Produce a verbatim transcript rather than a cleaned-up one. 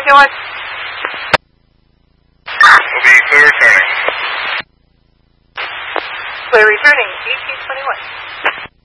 one. Will be clear returning. Clear returning, eighteen twenty-one.